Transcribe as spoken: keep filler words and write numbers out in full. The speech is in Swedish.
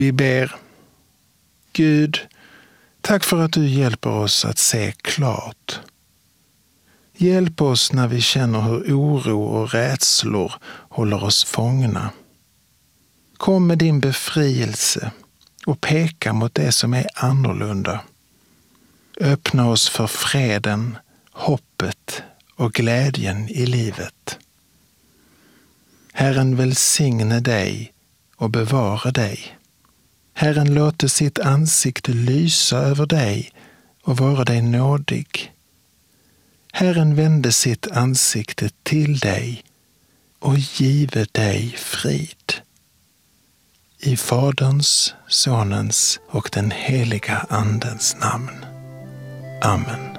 Vi ber. Gud, tack för att du hjälper oss att se klart. Hjälp oss när vi känner hur oro och rädslor håller oss fångna. Kom med din befrielse och peka mot det som är annorlunda. Öppna oss för freden, hoppet och glädjen i livet. Herren välsigne dig och bevara dig. Herren låter sitt ansikte lysa över dig och vara dig nådig. Herren vände sitt ansikte till dig och give dig frid. I Faderns, Sonens och den heliga Andens namn. Amen.